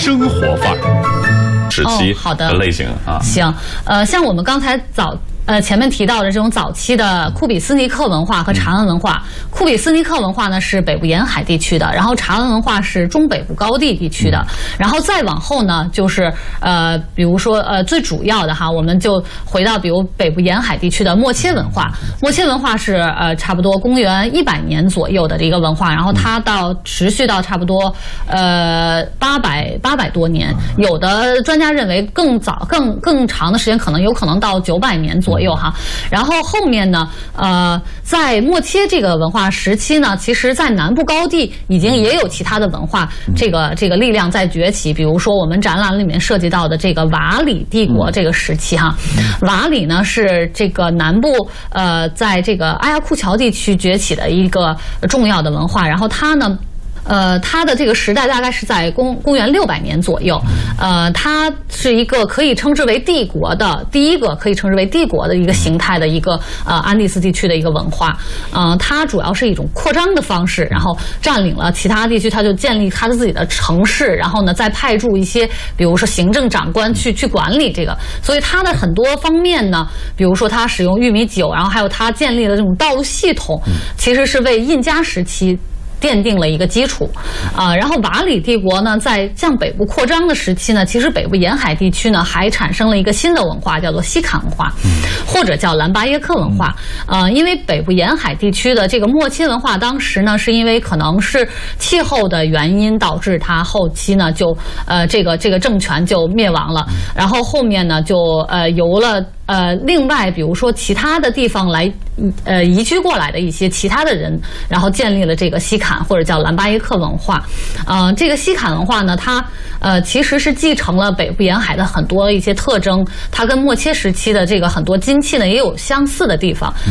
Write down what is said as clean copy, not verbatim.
生活范儿时期的类型啊。 行，像我们刚才前面提到的这种早期的库比斯尼克文化和查恩文化，库比斯尼克文化呢是北部沿海地区的，然后查恩文化是中北部高地地区的，然后再往后呢就是比如说最主要的哈，我们就回到比如北部沿海地区的默切文化。默切文化是差不多公元100年左右的一个文化，然后它持续到差不多800多年，有的专家认为更早更长的时间，有可能到900年左右哈。然后后面呢在默切这个文化时期呢，其实在南部高地也有其他的文化这个力量在崛起，比如说我们展览里面涉及到的这个瓦里帝国这个时期哈。瓦里呢是这个南部在这个阿亚库乔地区崛起的一个重要的文化，然后它呢它的这个时代大概是在公元600年左右，它是一个可以称之为帝国的第一个可以称之为帝国的一个形态的一个安第斯地区的一个文化，它主要是一种扩张的方式，然后占领了其他地区，它就建立它的自己的城市，然后呢再派驻一些比如说行政长官去管理这个，所以它的很多方面呢，比如说它使用玉米酒，然后还有它建立了这种道路系统，其实是为印加时期奠定了一个基础然后瓦里帝国呢在向北部扩张的时期呢，其实北部沿海地区呢还产生了一个新的文化，叫做西坎文化，或者叫兰巴耶克文化。因为北部沿海地区的这个默切文化当时呢是因为可能是气候的原因导致它后期呢就这个政权就灭亡了，然后后面呢就由了另外比如说其他的地方来移居过来的一些其他的人，然后建立了这个西坎或者叫兰巴耶克文化。这个西坎文化呢，它其实是继承了北部沿海的很多一些特征，它跟默切时期的这个很多金器呢也有相似的地方。